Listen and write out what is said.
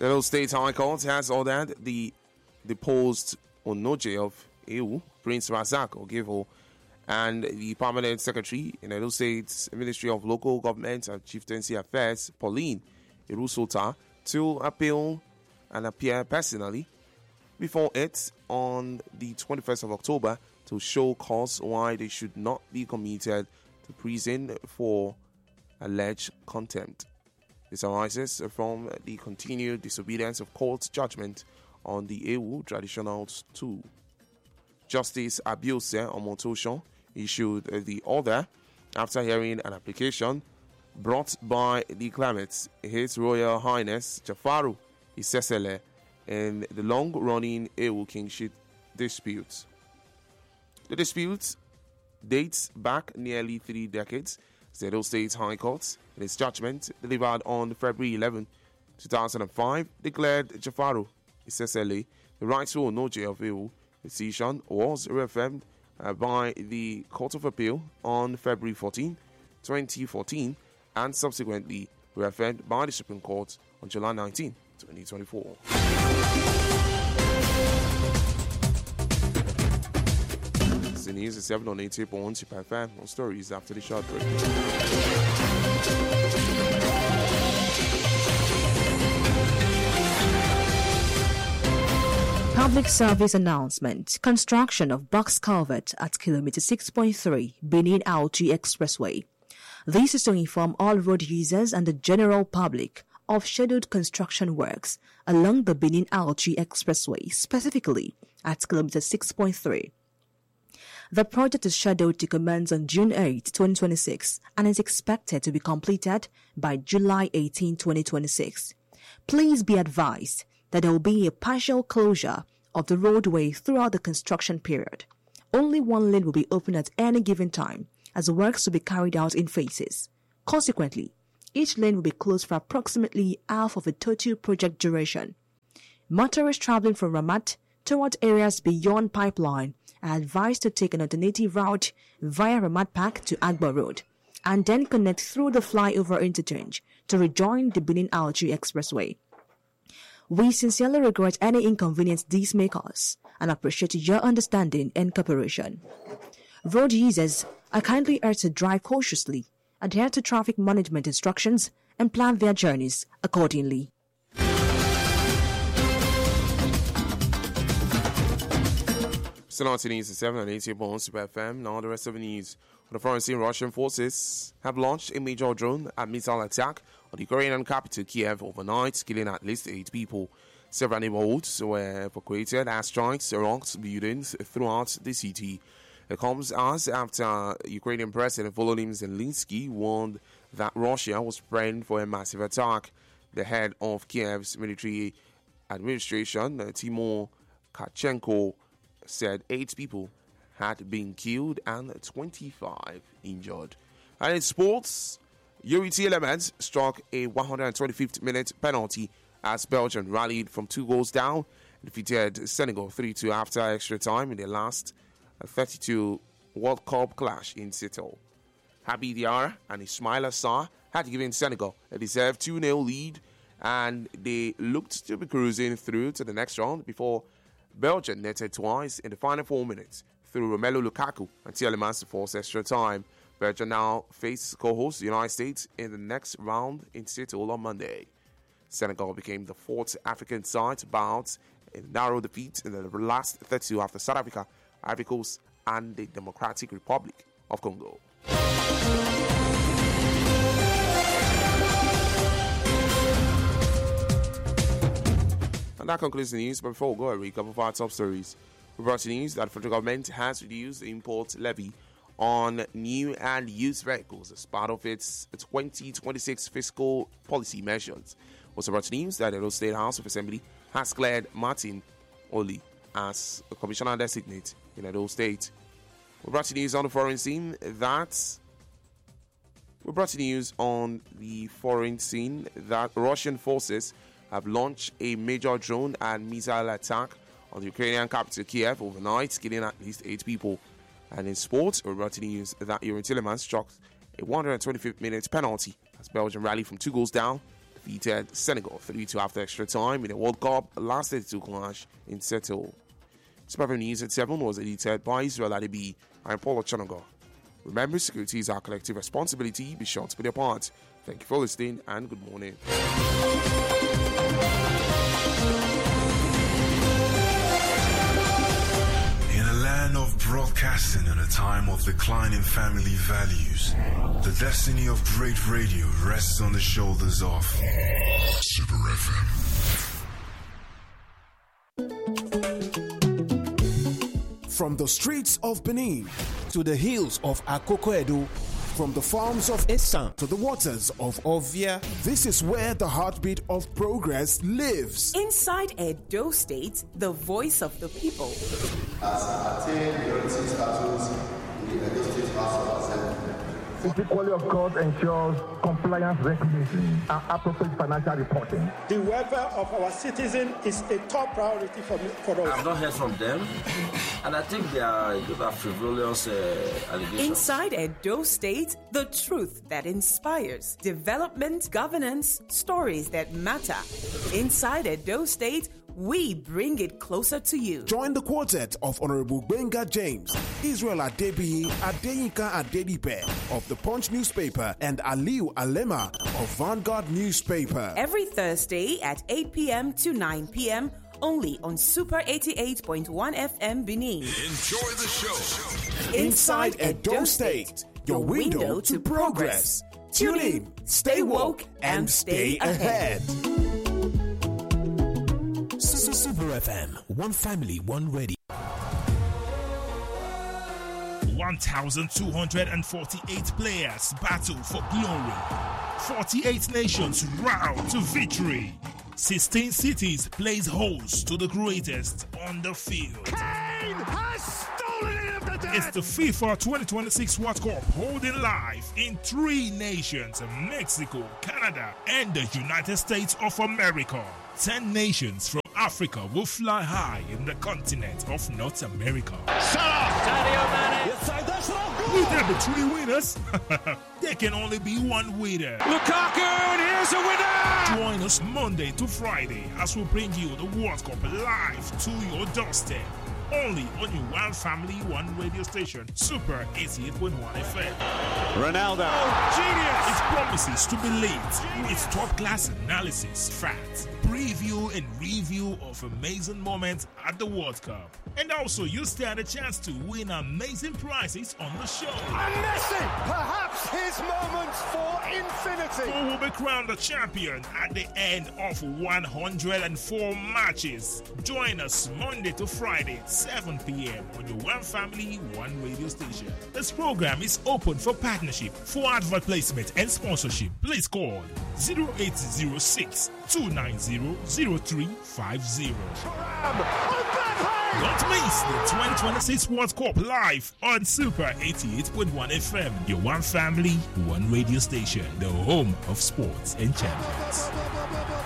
The Edo State High Court has ordered the deposed Onoje of EU, Prince Razak Ogevo, and the Permanent Secretary in Edo State's Ministry of Local Government and Chieftaincy Affairs, Pauline Irusota, to appeal and appear personally before it on the 21st of October to show cause why they should not be committed to prison for alleged contempt. This arises from the continued disobedience of court judgment on the EU Traditionals 2. Justice Abiose Omotosho issued the order after hearing an application brought by the claimants, His Royal Highness Jafaru Isesele, in the long-running EU kingship dispute. The dispute dates back nearly 3 decades. The Edo State High Court, in its judgment delivered on February 11, 2005, declared Jafaru Isesele the rightful Onoje of EU. The decision was reaffirmed by the Court of Appeal on February 14, 2014, and subsequently reaffirmed by the Supreme Court on July 19, 2024. The news is 7 on 80.1 Super FM. More stories after the short break. Public service announcement. Construction of box culvert at kilometer 6.3 Benin Auchi Expressway. This is to inform all road users and the general public of scheduled construction works along the Benin Auchi Expressway, specifically at kilometer 6.3. The project is scheduled to commence on June 8, 2026 and is expected to be completed by July 18, 2026. Please be advised that there will be a partial closure of the roadway throughout the construction period. Only one lane will be open at any given time, as works will be carried out in phases. Consequently, each lane will be closed for approximately half of the total project duration. Motorists traveling from Ramat toward areas beyond Pipeline are advised to take an alternative route via Ramat Park to Agbo Road and then connect through the flyover interchange to rejoin the Benin Auchi Expressway. We sincerely regret any inconvenience these may cause and appreciate your understanding and cooperation. Road users are kindly urged to drive cautiously, adhere to traffic management instructions, and plan their journeys accordingly. Still on to news at 7 and 80.1 Super FM. Now the rest of the news. The foreign scene, Russian forces have launched a major drone and missile attack on the Ukrainian capital Kiev overnight, killing at least 8 people. Several neighborhoods were evacuated as strikes rocked buildings throughout the city. It comes as after Ukrainian President Volodymyr Zelensky warned that Russia was preparing for a massive attack. The head of Kiev's military administration, Timur Kachenko, said 8 people had been killed and 25 injured. And in sports, Yuri Tielemans struck a 125th minute penalty as Belgium rallied from 2 goals down and defeated Senegal 3-2 after extra time in their last 32 World Cup clash in Seattle. Habib Diarra and Ismaila Sarr had given Senegal a deserved 2-0 lead, and they looked to be cruising through to the next round before Belgium netted twice in the final 4 minutes through Romelu Lukaku and Tielemans to force extra time. Belgium now face co-host the United States in the next round in Seattle on Monday. Senegal became the 4th African side to bounce in a narrow defeat in the last 32 after South Africa, Ivory Coast, and the Democratic Republic of Congo. And that concludes the news. But before we go, a recap of our top stories. We brought you news that the federal government has reduced the import levy on new and used vehicles as part of its 2026 fiscal policy measures. Also brought you news that the Edo State House of Assembly has declared Martin Oli as a commissioner designate in Edo State. We brought you news on the foreign scene that Russian forces have launched a major drone and missile attack on the Ukrainian capital Kiev overnight, killing at least 8 people. And in sports, we brought you news that Yuri Tielemans struck a 125th minute penalty as Belgium rallied from 2 goals down, defeated Senegal 3-2 after extra time in a World Cup last 32 clash in Seto. Super FM News at 7 was edited by Israel Adibi and Paul Chanago. Remember, security is our collective responsibility. Be sure to play your part. Thank you for listening and good morning. In a land of broadcasting in a time of declining family values, the destiny of great radio rests on the shoulders of Super FM. From the streets of Benin to the hills of Akoko-Edo, from the farms of Esan to the waters of Ovia, this is where the heartbeat of progress lives. Inside Edo State, the voice of the people. As attained majority status in the Edo State House of Assembly. The quality of God ensures compliance recognition and appropriate financial reporting. The welfare of our citizens is a top priority for us. I've not heard from them, and I think they are frivolous allegations. Inside Edo State, the truth that inspires, development, governance, stories that matter. Inside Edo State, we bring it closer to you. Join the quartet of Honorable Benga James, Israel Adebiyi, Adeyinka Adedipe of the Punch newspaper, and Aliu Alema of Vanguard newspaper. Every Thursday at 8 p.m. to 9 p.m. only on Super 88.1 FM Benin. Enjoy the show. Inside Edo State, your window to progress. Tune in, stay woke, and stay ahead. Super FM, one family, one radio. 1,248 players battle for glory. 48 nations row to victory. 16 cities plays host to the greatest on the field. Kane has stolen it of the day. It's the FIFA 2026 World Cup holding live in 3 nations: Mexico, Canada, and the United States of America. 10 nations from Africa will fly high in the continent of North America. Sadio Mane. Will there be 3 winners? There can only be 1 winner. Lukaku, and here's a winner. Join us Monday to Friday as we bring you the World Cup live to your doorstep. Only on your One Family, One radio station, Super 88.1 FM. Ronaldo. Oh, genius. It promises to be lit with top-class analysis, facts, preview and review of amazing moments at the World Cup. And also, you stand a chance to win amazing prizes on the show. And Messi, perhaps his moment for infinity. Who will be crowned the champion at the end of 104 matches. Join us Monday to Friday, 7 p.m. on your One Family, One radio station. This program is open for partnership, for advert placement and sponsorship. Please call 0806 290 0350. Don't miss the 2026 World Cup live on Super 88.1 FM, your One Family, One radio station, the home of sports and champions.